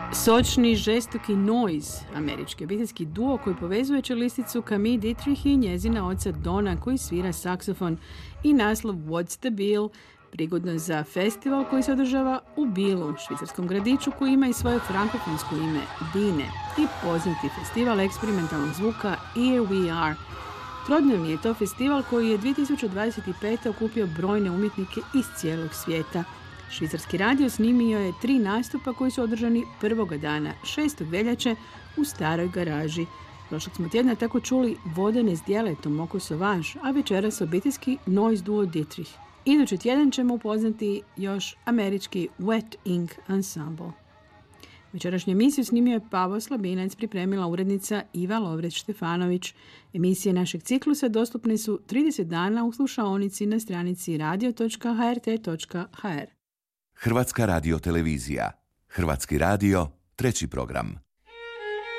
Sočni, žestoki Noise, američki obiteljski duo koji povezuje čelisticu Camille Dietrich i njezina oca Dona koji svira saksofon, i naslov What's the Bill, prigodno za festival koji se održava u Bilu, švicarskom gradiću koji ima i svoje frankofonsko ime Bine, i poznati festival eksperimentalnog zvuka Here We Are. Trodnevni je to festival koji je 2025. okupio brojne umjetnike iz cijelog svijeta. Švicarski radio snimio je 3 nastupa koji su održani prvoga dana, 6. veljače, u staroj garaži. Prošlog smo tjedna tako čuli Vodene s djeletom Moko Sauvage, a večeras obiteljski Noise duo Dietrich. Idući tjedan ćemo upoznati još američki Wet Ink Ensemble. Večerašnju emisiju snimio je Pavo Slabinac, pripremila urednica Iva Lovreć-Štefanović. Emisije našeg ciklusa dostupne su 30 dana u slušaonici na stranici radio.hrt.hr. Hrvatska radiotelevizija. Hrvatski radio, 3. program.